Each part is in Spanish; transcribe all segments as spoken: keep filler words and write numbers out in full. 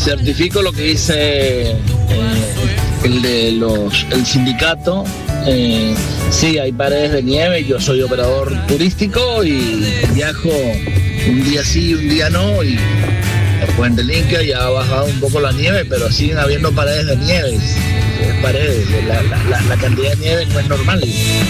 certifico lo que dice eh, el de los el sindicato. Eh, sí, hay paredes de nieve, yo soy operador turístico y viajo un día sí, un día no, y el Puente del Inca ya ha bajado un poco la nieve, pero siguen habiendo paredes de nieve, paredes, la, la, la cantidad de nieve no es normal.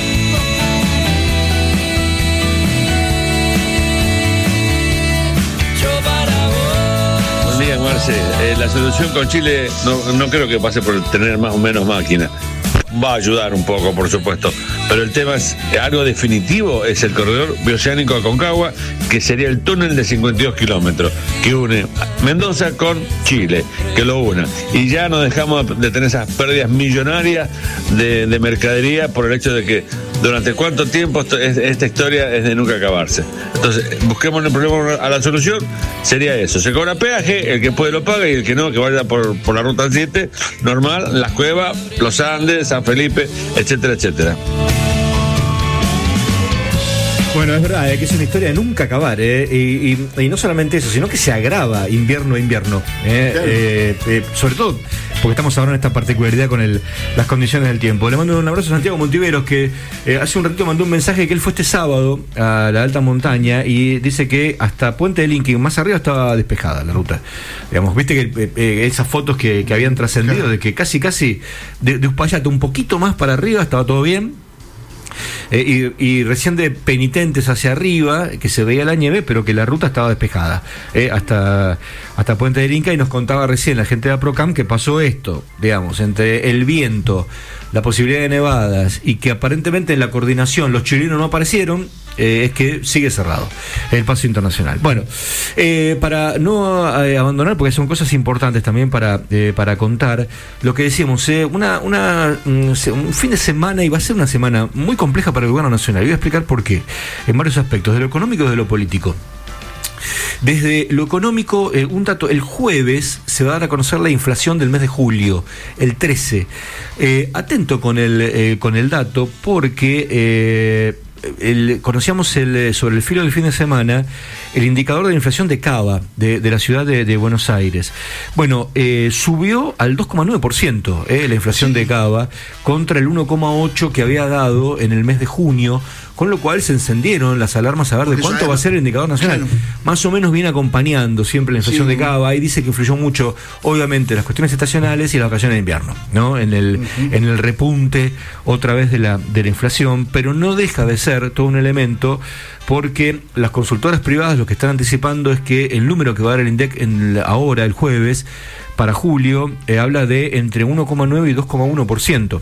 Buen día, Marce. Eh, la solución con Chile no, no creo que pase por tener más o menos máquina. Va a ayudar un poco, por supuesto, pero el tema es algo definitivo, es el corredor bioceánico Aconcagua, que sería el túnel de cincuenta y dos kilómetros que une Mendoza con Chile, que lo una, y ya no dejamos de tener esas pérdidas millonarias de, de mercadería por el hecho de que durante cuánto tiempo esto, esta historia es de nunca acabarse. Entonces, busquemos el problema a la solución, sería eso, se cobra peaje, el que puede lo paga y el que no, que vaya por, por la ruta siete, normal, Las Cuevas, Los Andes, San Felipe, etcétera, etcétera. Bueno, es verdad, eh, que es una historia de nunca acabar, eh, y, y, y no solamente eso, sino que se agrava invierno a invierno, eh, claro. eh, eh, sobre todo porque estamos ahora en esta particularidad con el, las condiciones del tiempo. Le mando un abrazo a Santiago Montiveros, que eh, hace un ratito mandó un mensaje que él fue este sábado a la alta montaña y dice que hasta Puente del Inca, más arriba, estaba despejada la ruta. Digamos, viste que eh, eh, esas fotos que, que habían trascendido, claro, de que casi casi de, de Uspallata un poquito más para arriba estaba todo bien. Eh, y, y recién de Penitentes hacia arriba, que se veía la nieve, pero que la ruta estaba despejada, eh, hasta, hasta Puente del Inca, y nos contaba recién la gente de APROCAM que pasó esto, digamos, entre el viento, la posibilidad de nevadas, y que aparentemente en la coordinación los chilenos no aparecieron, eh, es que sigue cerrado el paso internacional. Bueno, eh, para no eh, abandonar, porque son cosas importantes también para, eh, para contar, lo que decíamos, eh, una, una, un fin de semana, y va a ser una semana muy compleja para el gobierno nacional. Y voy a explicar por qué, en varios aspectos, de lo económico y de lo político. Desde lo económico, eh, un dato, el jueves se va a dar a conocer la inflación del mes de julio, el trece. Eh, atento con el, eh, con el dato, porque eh, el, conocíamos el, sobre el filo del fin de semana el indicador de la inflación de Cava, de, de la ciudad de, de Buenos Aires. Bueno, eh, subió al dos coma nueve por ciento eh, la inflación sí. de Cava, contra el uno coma ocho por ciento que había dado en el mes de junio, con lo cual se encendieron las alarmas a ver de cuánto va a ser el indicador nacional. Claro. Más o menos viene acompañando siempre la inflación sí. de Cava, y dice que influyó mucho, obviamente, las cuestiones estacionales y las vacaciones de invierno, ¿no? En el, uh-huh. en el repunte otra vez de la, de la inflación, pero no deja de ser todo un elemento, porque las consultoras privadas lo que están anticipando es que el número que va a dar el INDEC en, ahora, el jueves, para julio, eh, habla de entre uno coma nueve y dos coma uno por ciento.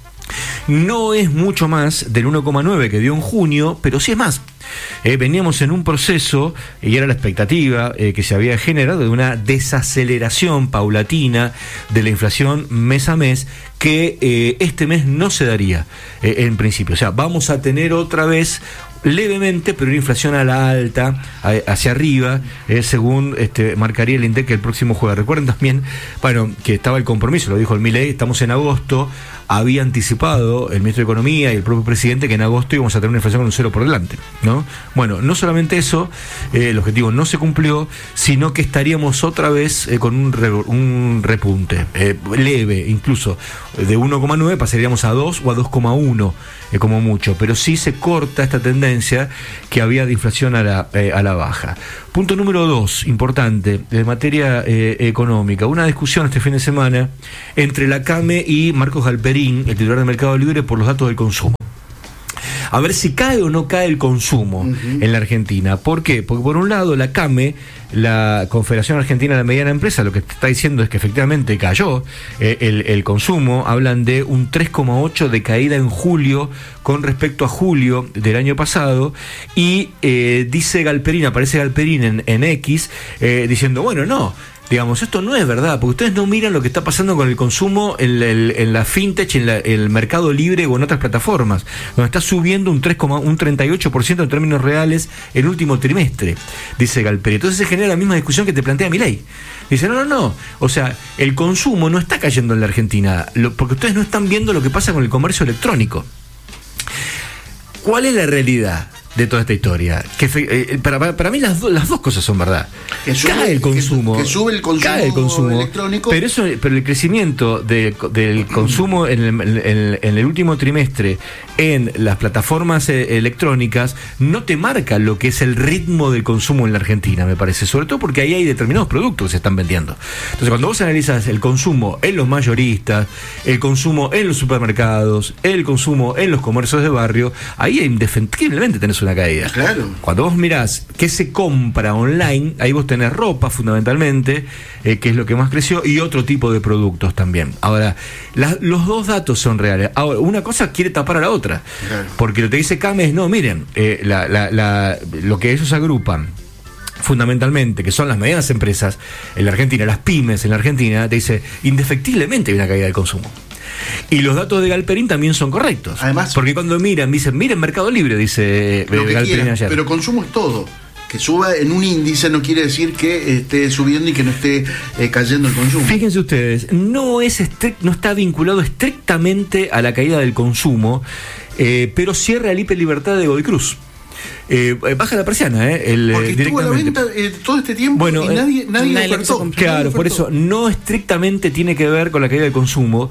No es mucho más del uno coma nueve que dio en junio, pero sí es más. Eh, veníamos en un proceso, y era la expectativa eh, que se había generado, de una desaceleración paulatina de la inflación mes a mes, que eh, este mes no se daría eh, en principio. O sea, vamos a tener otra vez levemente, pero una inflación a la alta, a, hacia arriba, eh, según este, marcaría el INDEC el próximo jueves. Recuerden también, bueno, que estaba el compromiso, lo dijo el Milei, estamos en agosto, había anticipado el ministro de Economía y el propio presidente que en agosto íbamos a tener una inflación con un cero por delante, ¿no? Bueno, no solamente eso, eh, el objetivo no se cumplió, sino que estaríamos otra vez eh, con un, re, un repunte, eh, leve, incluso de uno coma nueve pasaríamos a dos o a dos coma uno, eh, como mucho, pero sí se corta esta tendencia que había de inflación a la, eh, a la baja. Punto número dos, importante, de materia eh, económica, una discusión este fin de semana entre la CAME y Marcos Galperín, el titular de Mercado Libre, por los datos del consumo. A ver si cae o no cae el consumo uh-huh. en la Argentina. ¿Por qué? Porque por un lado la CAME, la Confederación Argentina de la Mediana Empresa, lo que está diciendo es que efectivamente cayó eh, el, el consumo. Hablan de un tres coma ocho de caída en julio con respecto a julio del año pasado, y eh, dice Galperín, aparece Galperín en, en X, eh, diciendo, bueno, no, digamos, esto no es verdad, porque ustedes no miran lo que está pasando con el consumo en, el, en la fintech, en la, el Mercado Libre o en otras plataformas, donde está subiendo un, tres, un treinta y ocho por ciento en términos reales el último trimestre, dice Galperín. Entonces se genera la misma discusión que te plantea Milei. Dice, no, no, no, o sea, el consumo no está cayendo en la Argentina, lo, porque ustedes no están viendo lo que pasa con el comercio electrónico. ¿Cuál es la realidad? de toda esta historia? Que eh, para, para, para mí las, do, las dos cosas son verdad. Que sube, cae el consumo, que, que sube el consumo, cae el consumo electrónico, pero eso, pero el crecimiento de, del consumo en el, en, en el último trimestre en las plataformas eh, electrónicas no te marca lo que es el ritmo del consumo en la Argentina, me parece, sobre todo porque ahí hay determinados productos que se están vendiendo. Entonces, cuando vos analizas el consumo en los mayoristas, el consumo en los supermercados, el consumo en los comercios de barrio, ahí indefectiblemente tenés una caída. Claro. Cuando vos mirás qué se compra online, ahí vos tenés ropa fundamentalmente, eh, que es lo que más creció, y otro tipo de productos también. Ahora, la, los dos datos son reales. Ahora, una cosa quiere tapar a la otra. Claro. Porque lo que dice Came es, no, miren, eh, la, la, la, lo que ellos agrupan fundamentalmente, que son las medianas empresas en la Argentina, las pymes en la Argentina, te dice, indefectiblemente hay una caída del consumo. Y los datos de Galperín también son correctos. Además, porque cuando miran, dicen, miren Mercado Libre, dice Galperín quieran, ayer. Pero consumo es todo. Que suba en un índice no quiere decir que esté subiendo y que no esté eh, cayendo el consumo. Fíjense ustedes, no es estrict, no está vinculado estrictamente a la caída del consumo, eh, pero cierra el hiperlibertad de Godoy Cruz. Eh, baja la persiana, eh, el, porque estuvo a la venta eh, todo este tiempo bueno, y nadie, nadie, nadie ofertó. Claro, por eso no estrictamente tiene que ver con la caída del consumo.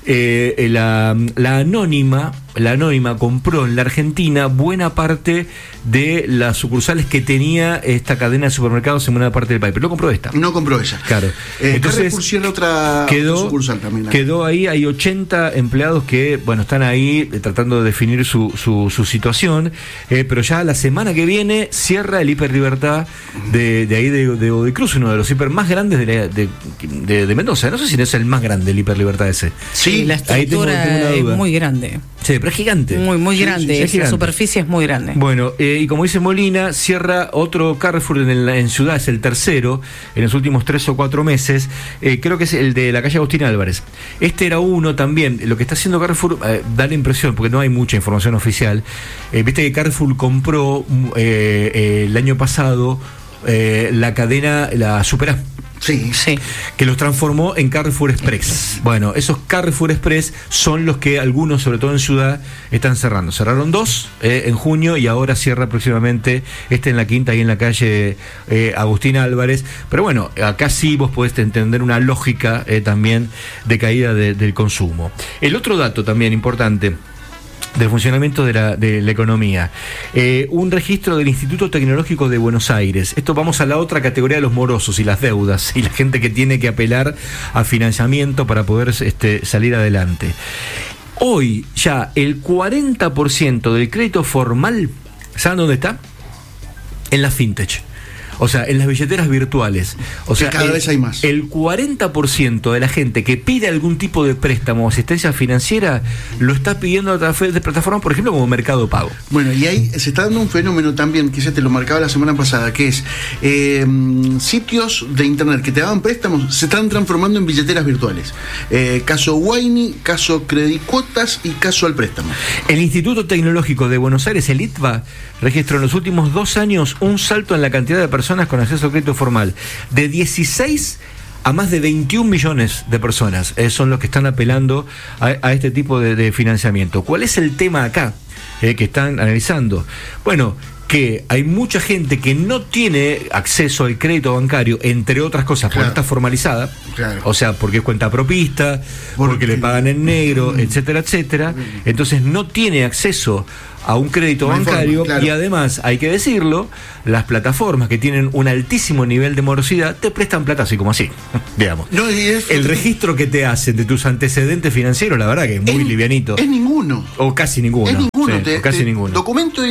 Eh, la, la anónima, la anónima compró en la Argentina buena parte de las sucursales que tenía esta cadena de supermercados en buena parte del país, pero no compró esta. No compró ella. Claro. Eh, Entonces cierra otra, quedó, otra sucursal también. Quedó ahí, hay ochenta empleados que, bueno, están ahí eh, tratando de definir su, su, su situación, eh, pero ya la semana que viene cierra el hiperlibertad de, de ahí de, de Godoy Cruz, uno de los hiper más grandes de, la, de, de, de Mendoza. No sé si no es el más grande el hiperlibertad ese. Sí, la estructura tengo, tengo es muy grande. Sí, pero es gigante. Muy, muy sí, grande. Sí, es gigante. La superficie es muy grande. Bueno, eh, y como dice Molina, cierra otro Carrefour en, el, en Ciudad, es el tercero en los últimos tres o cuatro meses. Eh, creo que es el de la calle Agustín Álvarez. Este era uno también. Lo que está haciendo Carrefour eh, da la impresión, porque no hay mucha información oficial. Eh, Viste que Carrefour compró eh, eh, el año pasado eh, la cadena, la Super A. Sí, sí. Que los transformó en Carrefour Express. Bueno, esos Carrefour Express son los que algunos, sobre todo en Ciudad, están cerrando. Cerraron dos eh, en junio y ahora cierra próximamente este en la Quinta y en la calle eh, Agustín Álvarez. Pero bueno, acá sí vos podés entender una lógica eh, también de caída de, del consumo. El otro dato también importante del funcionamiento de la, de la economía. Eh, un registro del Instituto Tecnológico de Buenos Aires. Esto vamos a la otra categoría de los morosos y las deudas y la gente que tiene que apelar a financiamiento para poder este, salir adelante. Hoy ya el cuarenta por ciento del crédito formal, ¿saben dónde está? En la fintech. O sea, en las billeteras virtuales. O sea, cada el, vez hay más. El cuarenta por ciento de la gente que pide algún tipo de préstamo o asistencia financiera lo está pidiendo a través de plataformas, por ejemplo, como Mercado Pago. Bueno, y ahí se está dando un fenómeno también, que se te lo marcaba la semana pasada, que es eh, sitios de internet que te daban préstamos se están transformando en billeteras virtuales. Eh, caso Wayne, caso Credicuotas y caso al préstamo. El Instituto Tecnológico de Buenos Aires, el I T B A, registró en los últimos dos años un salto en la cantidad de personas con acceso a crédito formal, de dieciséis a más de veintiún millones de personas eh, son los que están apelando a, a este tipo de, de financiamiento. ¿Cuál es el tema acá eh, que están analizando? Bueno, que hay mucha gente que no tiene acceso al crédito bancario, entre otras cosas, porque claro. está formalizada, claro. o sea, porque es cuenta propista, porque, porque le pagan en negro, mm. etcétera, etcétera, entonces no tiene acceso a un crédito no bancario forma, claro. y además, hay que decirlo, las plataformas que tienen un altísimo nivel de morosidad te prestan plata así como así, digamos. No, es, el registro que te hacen de tus antecedentes financieros, la verdad que es muy es, livianito. Es ninguno. O casi ninguno. Es ninguno, sí, te, o casi te, ninguno. Documento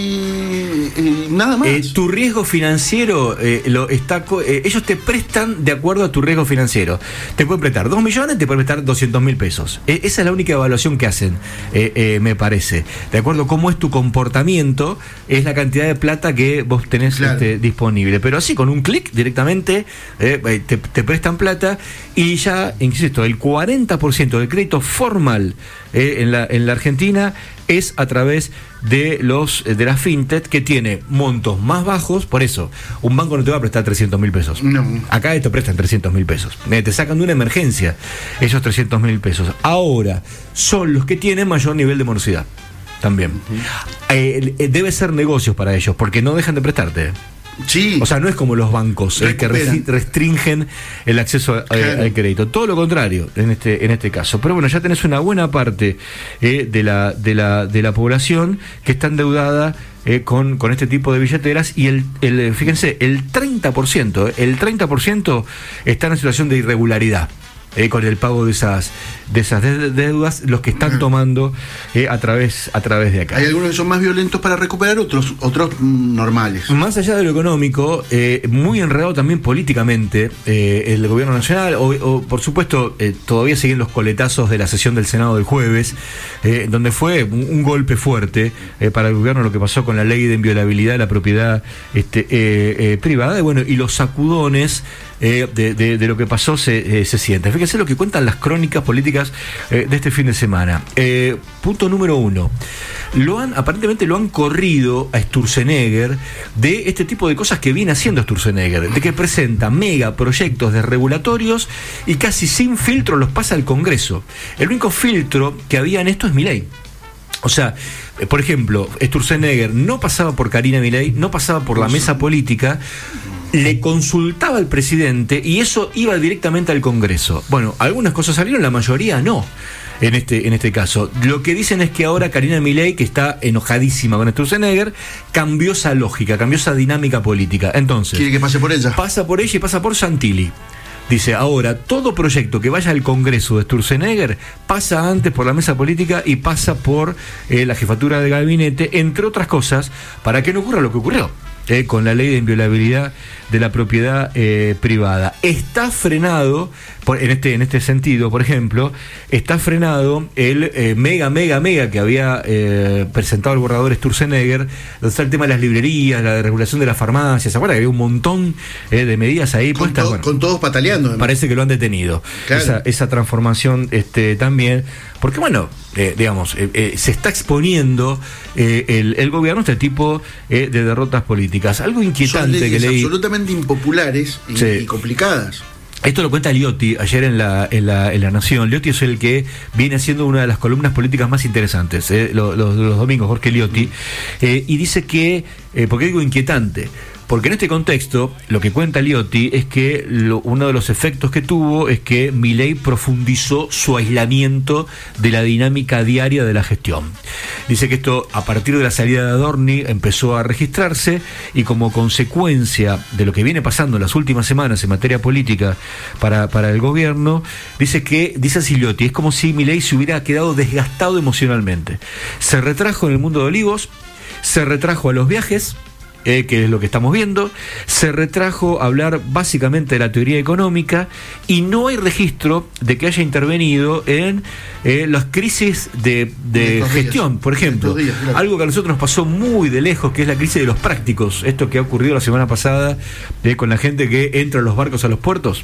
y, y nada más. Eh, tu riesgo financiero, eh, lo está eh, ellos te prestan de acuerdo a tu riesgo financiero. Te pueden prestar dos millones, te pueden prestar doscientos mil pesos. Eh, esa es la única evaluación que hacen, eh, eh, me parece. De acuerdo a cómo es tu comportamiento, es la cantidad de plata que vos tenés claro. este, disponible. Pero así, con un clic directamente, eh, te, te prestan plata y ya, insisto, el cuarenta por ciento del crédito formal eh, en, la, en la Argentina es a través de los de la fintech, que tiene montos más bajos. Por eso, un banco no te va a prestar trescientos mil pesos. No. Acá te prestan trescientos mil pesos. Eh, te sacan de una emergencia esos trescientos mil pesos. Ahora, son los que tienen mayor nivel de morosidad. también. Uh-huh. eh, debe ser negocios para ellos, porque no dejan de prestarte. Sí. O sea, no es como los bancos eh, que restringen el acceso a, claro. al crédito. Todo lo contrario en este en este caso. Pero bueno, ya tenés una buena parte eh, de la de la de la población que está endeudada eh, con, con este tipo de billeteras y el, el fíjense, el treinta por ciento, eh, el treinta por ciento está en una situación de irregularidad. Eh, con el pago de esas de esas deudas, los que están tomando eh, a través a través de acá. Hay algunos que son más violentos para recuperar, otros otros mm, normales. Más allá de lo económico, eh, muy enredado también políticamente eh, el gobierno nacional, o, o por supuesto eh, todavía siguen los coletazos de la sesión del Senado del jueves, eh, donde fue un, un golpe fuerte eh, para el gobierno lo que pasó con la ley de inviolabilidad de la propiedad este, eh, eh, privada, y bueno, y los sacudones Eh, de, de, de lo que pasó se, eh, se siente. Fíjense lo que cuentan las crónicas políticas eh, de este fin de semana. Eh, punto número uno. Lo han, aparentemente lo han corrido a Sturzenegger de este tipo de cosas que viene haciendo Sturzenegger, de que presenta mega proyectos de regulatorios y casi sin filtro los pasa al Congreso. El único filtro que había en esto es Milei. O sea, por ejemplo, Sturzenegger no pasaba por Karina Milei, no pasaba por la mesa política, le consultaba al presidente y eso iba directamente al Congreso. Bueno, algunas cosas salieron, la mayoría no. En este, en este caso, lo que dicen es que ahora Karina Milei, que está enojadísima con Sturzenegger, cambió esa lógica, cambió esa dinámica política. Entonces, quiere que pase por ella. Pasa por ella y pasa por Santilli. Dice, ahora, todo proyecto que vaya al Congreso de Sturzenegger pasa antes por la mesa política y pasa por eh, la jefatura de gabinete, entre otras cosas, para que no ocurra lo que ocurrió eh, con la ley de inviolabilidad de la propiedad eh, privada. Está frenado, por, en, este, en este sentido, por ejemplo, está frenado el eh, mega, mega, mega que había eh, presentado el borrador Sturzenegger, donde está el tema de las librerías, la regulación de las farmacias. ¿Se acuerdan que había un montón eh, de medidas ahí con puestas? To, bueno, con todos pataleando. Además. Parece que lo han detenido. Claro. Esa, esa transformación este, también, porque bueno, eh, digamos, eh, eh, se está exponiendo eh, el, el gobierno a este tipo eh, de derrotas políticas. Algo inquietante que leí. Absolutamente impopulares y, sí. y complicadas. Esto lo cuenta Liotti ayer en la, en la, en la Nación. Liotti es el que viene haciendo una de las columnas políticas más interesantes, eh, los, los, los domingos, Jorge Liotti, eh, y dice que, eh, porque digo inquietante, porque en este contexto, lo que cuenta Liotti es que lo, uno de los efectos que tuvo es que Milei profundizó su aislamiento de la dinámica diaria de la gestión. Dice que esto, a partir de la salida de Adorni, empezó a registrarse y como consecuencia de lo que viene pasando en las últimas semanas en materia política para, para el gobierno, dice que, dice así Liotti, es como si Milei se hubiera quedado desgastado emocionalmente. Se retrajo en el mundo de Olivos, se retrajo a los viajes, Eh, que es lo que estamos viendo, se retrajo a hablar básicamente de la teoría económica y no hay registro de que haya intervenido en eh, las crisis de, de gestión, días. Por ejemplo, días, claro. Algo que a nosotros nos pasó muy de lejos, que es la crisis de los prácticos, esto que ha ocurrido la semana pasada eh, con la gente que entra en los barcos a los puertos,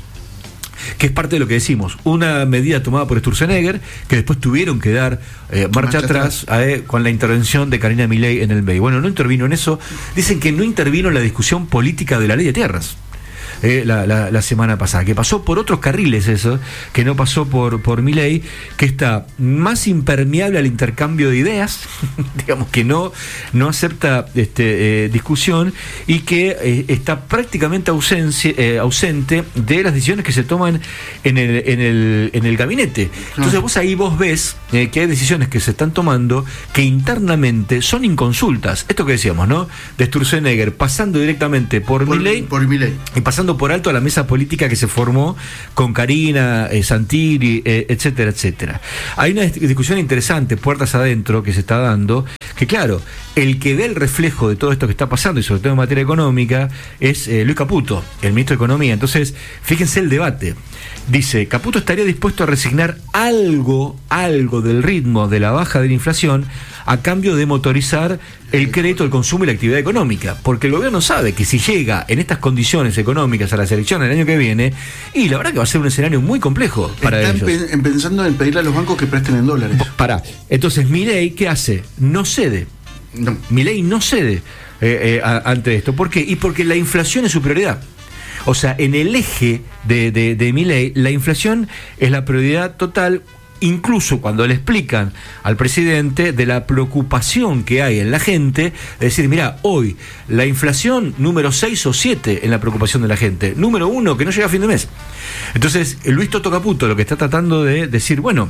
que es parte de lo que decimos, una medida tomada por Sturzenegger, que después tuvieron que dar eh, marcha, marcha atrás, atrás. Eh, con la intervención de Karina Milei en el M E I. Bueno, no intervino en eso, dicen que no intervino en la discusión política de la ley de tierras. Eh, la, la, la semana pasada, que pasó por otros carriles eso, que no pasó por, por Milei, que está más impermeable al intercambio de ideas, digamos que no, no acepta este, eh, discusión y que eh, está prácticamente ausencia, eh, ausente de las decisiones que se toman en el, en el, en el gabinete. Entonces vos ahí vos ves eh, que hay decisiones que se están tomando que internamente son inconsultas. Esto que decíamos, ¿no? De Sturzenegger pasando directamente por, por Milei, por Milei y pasando por alto a la mesa política que se formó con Karina, eh, Santilli, eh, etcétera, etcétera. Hay una discusión interesante, puertas adentro, que se está dando, que claro, el que ve el reflejo de todo esto que está pasando, y sobre todo en materia económica, es eh, Luis Caputo, el ministro de Economía. Entonces, fíjense el debate. Dice, Caputo estaría dispuesto a resignar algo, algo del ritmo de la baja de la inflación a cambio de motorizar el crédito, el consumo y la actividad económica, porque el gobierno sabe que si llega en estas condiciones económicas a las elecciones del año que viene, y la verdad que va a ser un escenario muy complejo para Están ellos. Están pensando en pedirle a los bancos que presten en dólares. Pará, entonces Milei, ¿qué hace? No cede. No. Milei no cede eh, eh, a, ante esto. ¿Por qué? Y porque la inflación es su prioridad. O sea, en el eje de, de, de Milei, la inflación es la prioridad total, incluso cuando le explican al presidente de la preocupación que hay en la gente, es decir, mira, hoy la inflación número seis o siete en la preocupación de la gente, número uno, que no llega a fin de mes. Entonces, Luis Toto Caputo lo que está tratando de decir, bueno,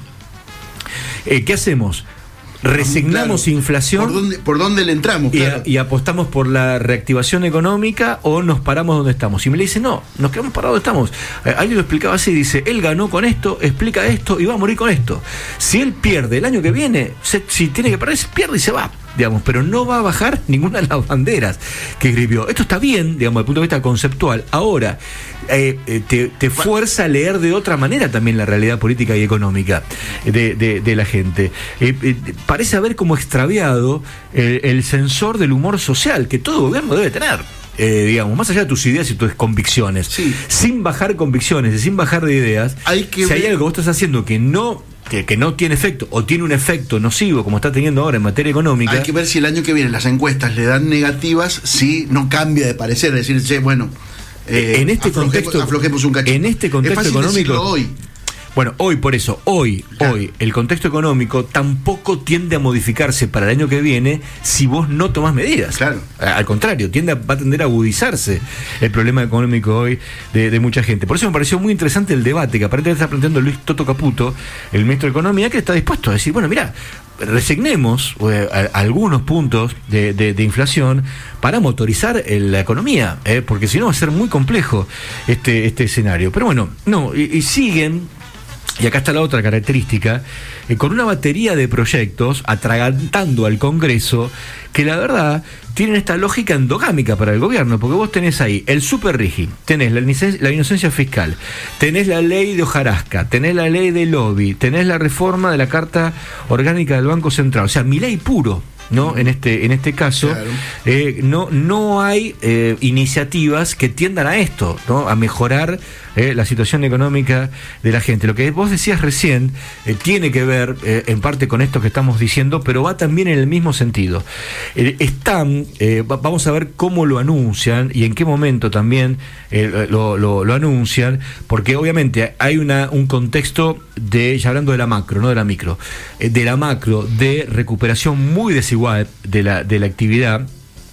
eh, ¿qué hacemos? Resignamos claro. inflación. ¿Por dónde, por dónde le entramos? Y, claro. y apostamos por la reactivación económica o nos paramos donde estamos. Y me le dice, no, nos quedamos parados donde estamos. Eh, alguien lo explicaba así, dice, él ganó con esto, explica esto y va a morir con esto. Si él pierde el año que viene, se, si tiene que perder, pierde y se va. Digamos, pero no va a bajar ninguna de las banderas que escribió. Esto está bien, digamos, desde el punto de vista conceptual. Ahora, eh, eh, te, te fuerza a leer de otra manera también la realidad política y económica de, de, de la gente. Eh, eh, parece haber como extraviado eh, el sensor del humor social que todo gobierno debe tener. Eh, digamos, más allá de tus ideas y tus convicciones, sí. sin bajar convicciones y sin bajar de ideas, hay que si ver... hay algo que vos estás haciendo que no Que, que no tiene efecto o tiene un efecto nocivo como está teniendo ahora en materia económica. Hay que ver si el año que viene las encuestas le dan negativas, si no cambia de parecer, es decir, che, bueno, eh, en este aflojemos, contexto, aflojemos un cachito. En este contexto es fácil económico hoy. Bueno, hoy por eso, hoy, claro. hoy, el contexto económico tampoco tiende a modificarse para el año que viene si vos no tomás medidas. Claro. Al contrario, tiende a, va a tender a agudizarse el problema económico hoy de, de mucha gente. Por eso me pareció muy interesante el debate que aparentemente está planteando Luis Toto Caputo, el ministro de Economía, que está dispuesto a decir, bueno, mira, resignemos eh, a, a algunos puntos de, de, de inflación para motorizar eh, la economía, eh, porque si no va a ser muy complejo este, este escenario. Pero bueno, no, y, y siguen. Y acá está la otra característica, eh, con una batería de proyectos atragantando al Congreso, que la verdad tienen esta lógica endogámica para el gobierno, porque vos tenés ahí el super rigi, tenés la, la inocencia fiscal, tenés la ley de hojarasca, tenés la ley de lobby, tenés la reforma de la Carta Orgánica del Banco Central, o sea, mi ley puro. ¿No? En este, en este caso, claro. eh, no, no hay eh, iniciativas que tiendan a esto, ¿no? A mejorar eh, la situación económica de la gente. Lo que vos decías recién eh, tiene que ver eh, en parte con esto que estamos diciendo, pero va también en el mismo sentido. Eh, están, eh, va, vamos a ver cómo lo anuncian y en qué momento también eh, lo, lo, lo anuncian, porque obviamente hay una, un contexto de, ya hablando de la macro, no de la micro, eh, de la macro, de recuperación muy desigual de la, de la actividad,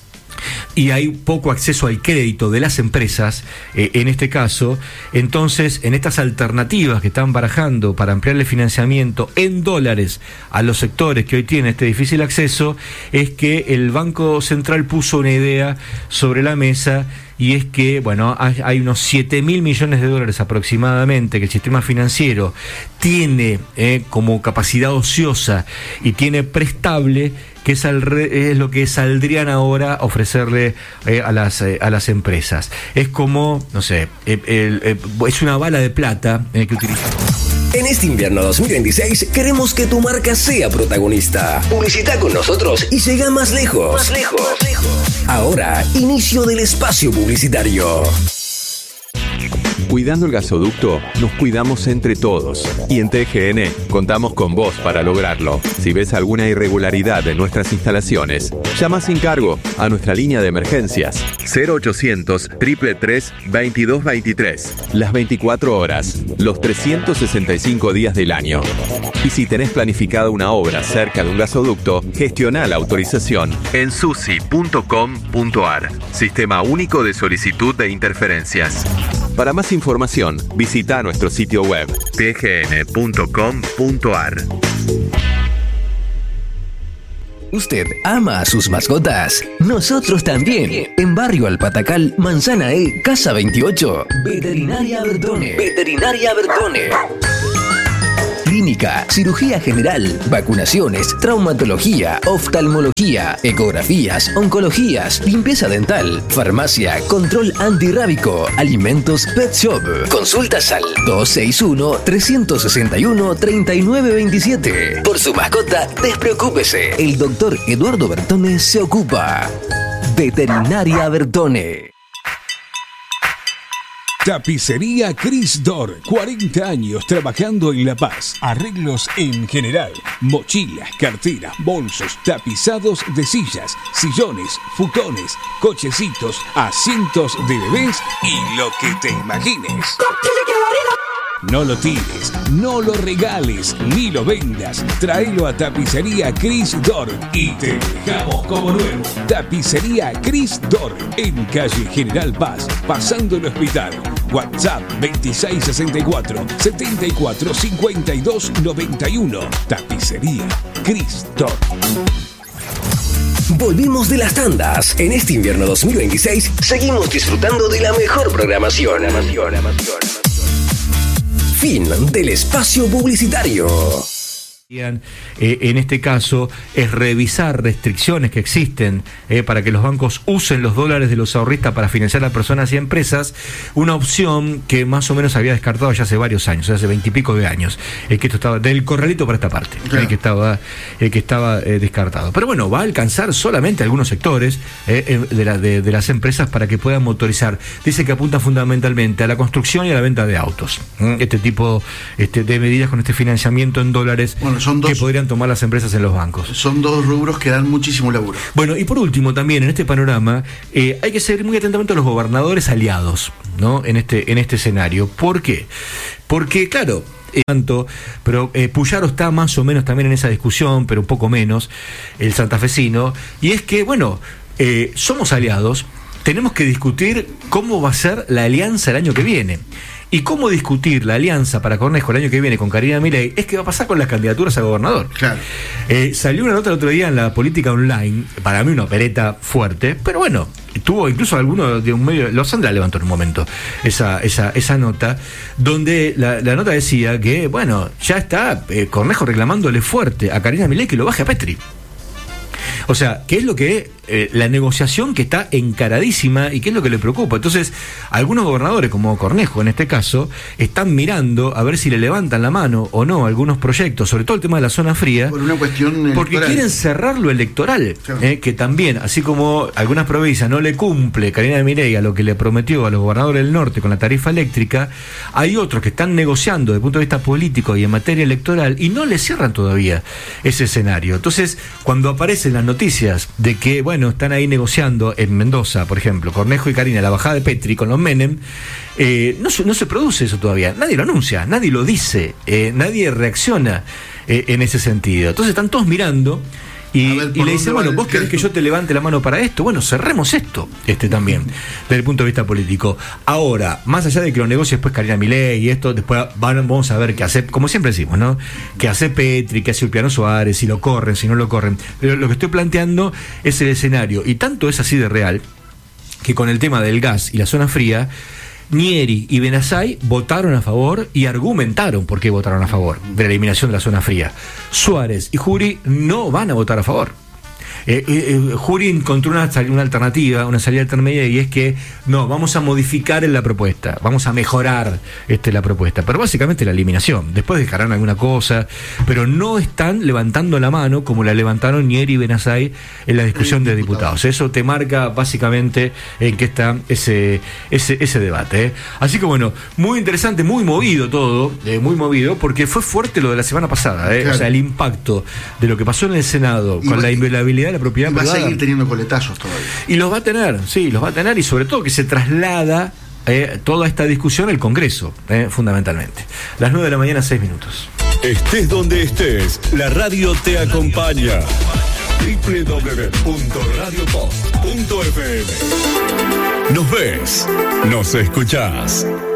y hay poco acceso al crédito de las empresas, eh, en este caso. Entonces, en estas alternativas que están barajando para ampliarle financiamiento en dólares a los sectores que hoy tienen este difícil acceso, es que el Banco Central puso una idea sobre la mesa, y es que, bueno, hay unos siete mil millones de dólares aproximadamente que el sistema financiero tiene eh, como capacidad ociosa y tiene prestable, que es, al re, es lo que saldrían ahora a ofrecerle eh, a, las, eh, a las empresas. Es como, no sé, eh, eh, eh, es una bala de plata eh, que utilizan. En este invierno dos mil veintiséis queremos que tu marca sea protagonista. Publicita con nosotros y llega más lejos. Más lejos. Más lejos. Ahora, inicio del espacio publicitario. Cuidando el gasoducto, nos cuidamos entre todos. Y en T G N contamos con vos para lograrlo. Si ves alguna irregularidad en nuestras instalaciones, llama sin cargo a nuestra línea de emergencias cero ochocientos, tres tres tres, veintidós veintitrés. Las veinticuatro horas, los trescientos sesenta y cinco días del año. Y si tenés planificada una obra cerca de un gasoducto, gestiona la autorización en susi punto com punto ar. Sistema único de solicitud de interferencias. Para más información, visita nuestro sitio web t g n punto com punto ar. ¿Usted ama a sus mascotas? Nosotros también. En Barrio Alpatacal, Manzana E, Casa veintiocho. Veterinaria Bertone. Veterinaria Bertone. Clínica, cirugía general, vacunaciones, traumatología, oftalmología, ecografías, oncologías, limpieza dental, farmacia, control antirrábico, alimentos, pet shop. Consultas al dos seis uno, tres seis uno, tres nueve dos siete. Por su mascota, despreocúpese. El doctor Eduardo Bertone se ocupa. Veterinaria Bertone. Tapicería Cris Dor, cuarenta años trabajando en La Paz. Arreglos en general, mochilas, carteras, bolsos, tapizados de sillas, sillones, futones, cochecitos, asientos de bebés y lo que te imagines. No lo tires, no lo regales, ni lo vendas. Tráelo a Tapicería Cris Dor y te dejamos como nuevo. Tapicería Cris Dor, en calle General Paz, pasando el hospital. WhatsApp veintiséis sesenta y cuatro, setenta y cuatro, cincuenta y dos noventa y uno. Tapicería Cris Dor. Volvimos de las tandas. En este invierno dos mil veintiséis seguimos disfrutando de la mejor programación. Fin del espacio publicitario. Eh, en este caso es revisar restricciones que existen eh, para que los bancos usen los dólares de los ahorristas para financiar a personas y empresas, una opción que más o menos había descartado ya hace varios años, hace veintipico de años, el que esto estaba del corralito para esta parte, claro. el que estaba, el que estaba eh, descartado. Pero bueno, va a alcanzar solamente algunos sectores eh, de, la, de, de las empresas para que puedan motorizar. Dice que apunta fundamentalmente a la construcción y a la venta de autos. ¿eh? Este tipo este, de medidas con este financiamiento en dólares. Bueno, Son dos, que podrían tomar las empresas en los bancos. Son dos rubros que dan muchísimo laburo. Bueno, y por último también en este panorama eh, hay que seguir muy atentamente a los gobernadores aliados, ¿no? En este, en este escenario. ¿Por qué? Porque, claro, eh, tanto, pero eh, Puyaro está más o menos también en esa discusión, pero un poco menos, el santafesino, y es que, bueno, eh, somos aliados, tenemos que discutir cómo va a ser la alianza el año que viene. Y cómo discutir la alianza para Cornejo el año que viene con Karina Milei es que va a pasar con las candidaturas a gobernador. Claro. Eh, salió una nota el otro día en la Política Online, para mí una opereta fuerte, pero bueno, tuvo incluso alguno de un medio, Los Sandra levantó en un momento esa, esa, esa nota, donde la, la nota decía que, bueno, ya está eh, Cornejo reclamándole fuerte a Karina Milei que lo baje a Petri. O sea, ¿qué es lo que eh, la negociación que está encaradísima y qué es lo que le preocupa? Entonces, algunos gobernadores, como Cornejo en este caso, están mirando a ver si le levantan la mano o no a algunos proyectos, sobre todo el tema de la zona fría, por una cuestión electoral. Porque quieren cerrar lo electoral, claro. eh, que también, así como algunas provincias no le cumple Karina Milei a lo que le prometió a los gobernadores del norte con la tarifa eléctrica, hay otros que están negociando desde el punto de vista político y en materia electoral y no le cierran todavía ese escenario. Entonces, cuando aparecen las noticias de que, bueno, están ahí negociando en Mendoza, por ejemplo, Cornejo y Karina, la bajada de Petri con los Menem, eh, no, no se produce eso todavía, nadie lo anuncia, nadie lo dice, eh, nadie reacciona eh, en ese sentido. Entonces están todos mirando y, ver, y le dicen, bueno, ¿vos querés que yo te levante la mano para esto? Bueno, cerremos esto, este también, desde el punto de vista político. Ahora, más allá de que lo negocie después Karina Milei y esto, después van, vamos a ver qué hace, como siempre decimos, ¿no? Qué hace Petri, qué hace Ulpiano Suárez, si lo corren, si no lo corren. Pero lo que estoy planteando es el escenario, y tanto es así de real, que con el tema del gas y la zona fría, Nieri y Benazai votaron a favor y argumentaron por qué votaron a favor de la eliminación de la zona fría. Suárez y Jury no van a votar a favor. Eh, eh, Jury encontró una, una alternativa, una salida intermedia, y es que no, vamos a modificar en la propuesta, vamos a mejorar este, la propuesta, pero básicamente la eliminación. Después dejarán alguna cosa, pero no están levantando la mano como la levantaron Nieri y Benazai en la discusión de diputados. Eso te marca básicamente en qué está ese, ese, ese debate. ¿eh? Así que bueno, muy interesante, muy movido todo, eh, muy movido, porque fue fuerte lo de la semana pasada, ¿eh? Claro. O sea, el impacto de lo que pasó en el Senado con y la inviolabilidad de la propiedad va privada. A seguir teniendo coletazos todavía. Y los va a tener, sí, los va a tener, y sobre todo que se traslada eh, toda esta discusión al Congreso, eh, fundamentalmente. Las nueve de la mañana, seis minutos. Estés donde estés, la radio te acompaña. doble u doble u doble u punto radio post punto f m. Nos ves, nos escuchás.